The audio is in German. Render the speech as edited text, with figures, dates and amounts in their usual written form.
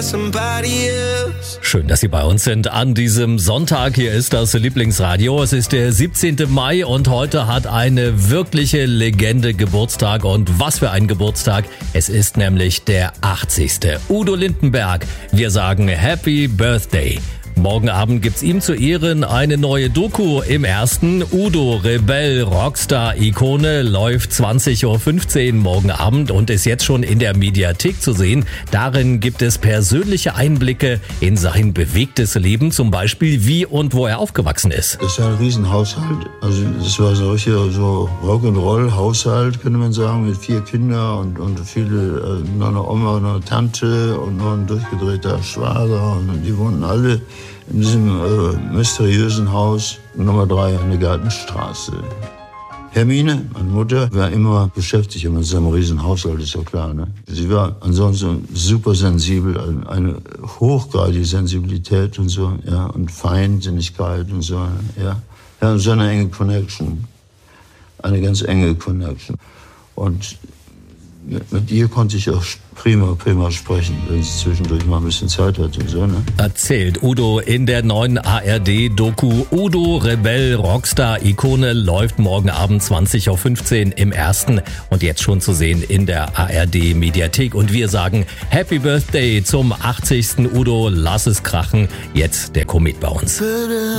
Schön, dass Sie bei uns sind an diesem Sonntag. Hier ist das Lieblingsradio. Es ist der 17. Mai und heute hat eine wirkliche Legende Geburtstag. Und was für ein Geburtstag. Es ist nämlich der 80. Udo Lindenberg. Wir sagen Happy Birthday. Morgen Abend gibt's ihm zu Ehren eine neue Doku im Ersten. Udo, Rebell, Rockstar, Ikone, läuft 20.15 Uhr morgen Abend und ist jetzt schon in der Mediathek zu sehen. Darin gibt es persönliche Einblicke in sein bewegtes Leben, zum Beispiel wie und wo er aufgewachsen ist. Das ist ja ein Riesenhaushalt. Also das war so Rock'n'Roll-Haushalt, könnte man sagen, mit 4 Kindern und viele, noch eine Oma und eine Tante und noch ein durchgedrehter Schwager. Und die wohnten alle in diesem mysteriösen Haus Nummer 3 an der Gartenstraße. Hermine, meine Mutter, war immer beschäftigt mit seinem riesen Haushalt, ist ja klar. Ne? Sie war ansonsten super sensibel, eine hochgradige Sensibilität und so, ja, und Feinsinnigkeit und so, ja. Ja, und so eine enge Connection, eine ganz enge Connection. Und mit ihr konnte ich auch prima sprechen, wenn sie zwischendurch mal ein bisschen Zeit hat und so, ne? Erzählt Udo in der neuen ARD-Doku Udo, Rebell, Rockstar, Ikone, läuft morgen Abend 20.15 Uhr im Ersten und jetzt schon zu sehen in der ARD-Mediathek. Und wir sagen Happy Birthday zum 80. Udo, lass es krachen. Jetzt der Komet bei uns.